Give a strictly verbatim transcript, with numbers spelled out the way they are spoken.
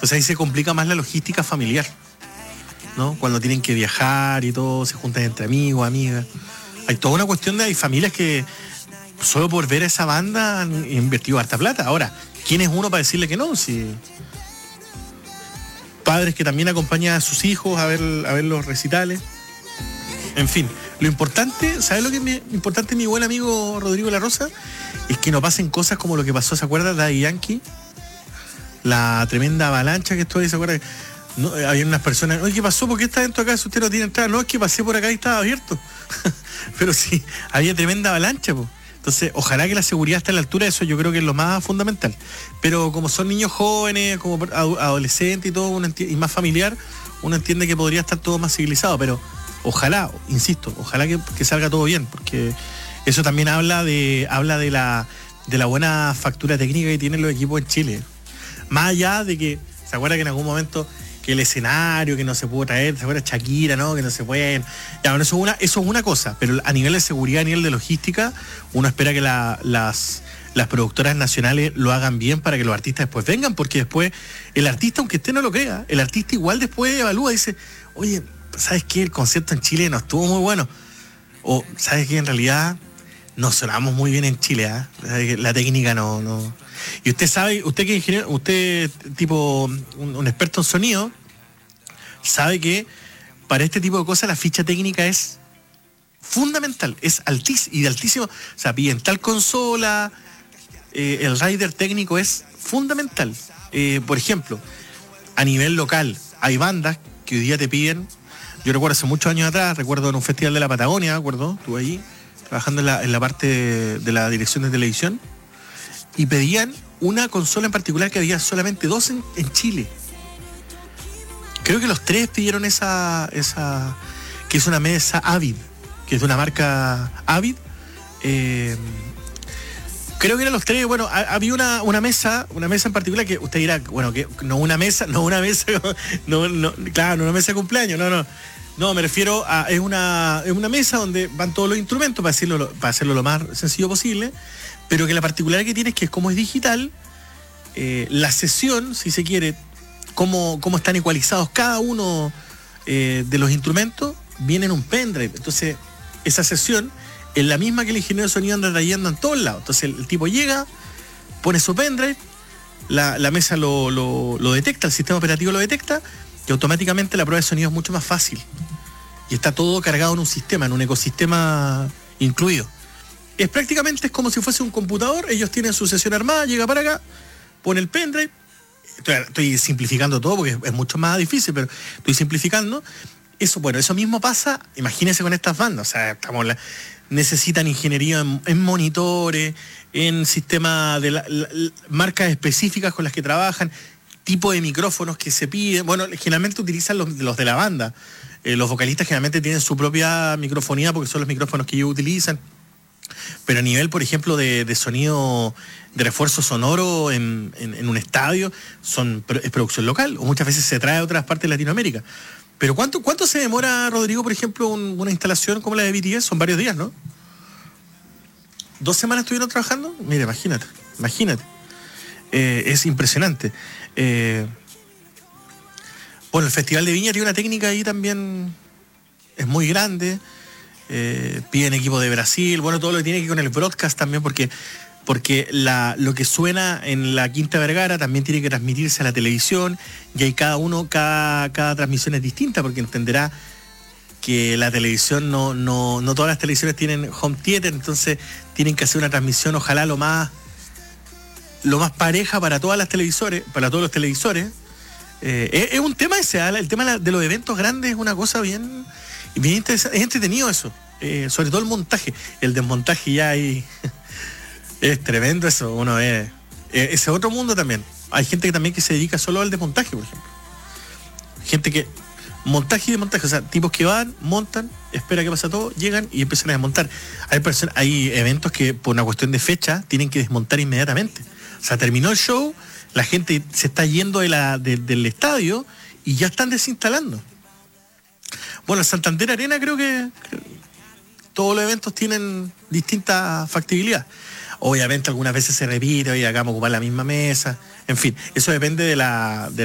Entonces ahí se complica más la logística familiar, ¿no? Cuando tienen que viajar y todo, se juntan entre amigos, amigas. Hay toda una cuestión de, hay familias que solo por ver a esa banda han invertido harta plata. Ahora, ¿quién es uno para decirle que no? Si padres que también acompañan a sus hijos a ver, a ver los recitales. En fin, lo importante, ¿sabes lo que es importante, mi buen amigo Rodrigo La Rosa? Es que no pasen cosas como lo que pasó, ¿se acuerda? Daddy Yankee, la tremenda avalancha que estuvo ahí, ¿se acuerda? No, había unas personas, oye, ¿qué pasó? ¿Por qué está dentro acá si usted no tiene entrada? No, es que pasé por acá y estaba abierto. Pero sí, había tremenda avalancha, po. Entonces, ojalá que la seguridad esté a la altura de eso, yo creo que es lo más fundamental. Pero como son niños jóvenes, como adolescentes y todo, uno enti- y más familiar, uno entiende que podría estar todo más civilizado, pero ojalá, insisto, ojalá que, que salga todo bien, porque eso también habla de habla de la de la buena factura técnica que tienen los equipos en Chile. Más allá de que, ¿se acuerda que en algún momento que el escenario que no se pudo traer, ¿se acuerda Shakira, no? Que no se pueden. Ya, bueno, eso es una, eso es una cosa, pero a nivel de seguridad, a nivel de logística, uno espera que la, las, las productoras nacionales lo hagan bien para que los artistas después vengan, porque después el artista, aunque usted no lo crea, el artista igual después evalúa y dice, oye, ¿sabes qué? El concierto en Chile no estuvo muy bueno. O, ¿sabes qué? En realidad nos sonamos muy bien en Chile, ¿eh? La técnica no, no. Y usted sabe, usted que es ingeniero, usted tipo un, un experto en sonido, sabe que para este tipo de cosas la ficha técnica es fundamental, es altísimo y de altísimo. O sea, piden tal consola, eh, el rider técnico es fundamental. Eh, por ejemplo, a nivel local, hay bandas que hoy día te piden. Yo recuerdo hace muchos años atrás, recuerdo en un festival de la Patagonia, ¿de acuerdo? Estuve ahí trabajando en la, en la parte de, de la dirección de televisión y pedían una consola en particular que había solamente dos en, en Chile. Creo que los tres pidieron esa, esa, que es una mesa Avid, que es de una marca Avid. Eh, creo que eran los tres. Bueno, ha, había una, una mesa, una mesa en particular que usted dirá, bueno, que no una mesa, no una mesa, no, no, claro, no una mesa de cumpleaños, no, no. No, me refiero a, es una, es una mesa donde van todos los instrumentos para hacerlo, para hacerlo lo más sencillo posible, pero que la particularidad que tiene es que como es digital, eh, la sesión, si se quiere, cómo, cómo están ecualizados cada uno eh, de los instrumentos, viene en un pendrive. Entonces, esa sesión es la misma que el ingeniero de sonido anda trayendo en todos lados. Entonces, el, el tipo llega, pone su pendrive, la, la mesa lo, lo, lo detecta, el sistema operativo lo detecta, y automáticamente la prueba de sonido es mucho más fácil. Y está todo cargado en un sistema, en un ecosistema incluido. Es prácticamente es como si fuese un computador, ellos tienen su sesión armada, llega para acá, pone el pendrive. Estoy, estoy simplificando todo porque es, es mucho más difícil, pero estoy simplificando. Eso, bueno, eso mismo pasa, imagínense con estas bandas, o sea, estamos la, necesitan ingeniería en, en monitores, en sistemas de la, la, la, marcas específicas con las que trabajan, tipo de micrófonos que se piden. Bueno, generalmente utilizan los, los de la banda. Eh, los vocalistas generalmente tienen su propia microfonía porque son los micrófonos que ellos utilizan. Pero a nivel, por ejemplo, de, de sonido, de refuerzo sonoro en, en, en un estadio, son, es producción local, o muchas veces se trae a otras partes de Latinoamérica. Pero ¿cuánto, cuánto se demora, Rodrigo, por ejemplo, un, una instalación como la de B T S? Son varios días, ¿no? ¿Dos semanas estuvieron trabajando? Mira, imagínate, imagínate. Eh, es impresionante. Eh, bueno, el Festival de Viña tiene una técnica ahí también, es muy grande. Eh, piden equipo de Brasil, bueno, todo lo que tiene que ver con el broadcast también, porque, porque la, lo que suena en la Quinta Vergara también tiene que transmitirse a la televisión, y ahí cada uno, cada, cada transmisión es distinta, porque entenderá que la televisión no, no, no todas las televisiones tienen home theater, entonces tienen que hacer una transmisión, ojalá lo más lo más pareja para todas las televisores, para todos los televisores. Eh, es, es un tema ese, el tema de los eventos grandes es una cosa bien, bien interesante, es entretenido eso, eh, sobre todo el montaje, el desmontaje ya ahí es tremendo eso, uno ve, eh, ese otro mundo también. Hay gente que también que se dedica solo al desmontaje, por ejemplo. Gente que montaje y desmontaje, o sea, tipos que van, montan, espera que pasa todo, llegan y empiezan a desmontar. Hay personas, hay eventos que por una cuestión de fecha tienen que desmontar inmediatamente. O sea, terminó el show, la gente se está yendo de la, de, del estadio y ya están desinstalando. Bueno, el Santander Arena creo que, creo, todos los eventos tienen distinta factibilidad. Obviamente algunas veces se repite, oye, acá vamos a ocupar la misma mesa. En fin, eso depende de la... De